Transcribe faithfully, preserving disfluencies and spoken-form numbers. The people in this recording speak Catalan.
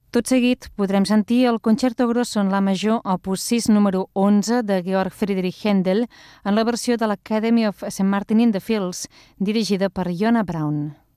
Tot seguit podrem sentir el Concerto Grosso en la major opus sis número onze de Georg Friedrich Händel en la versió de l'Academy of Saint Martin in the Fields, dirigida per Yonah Brown.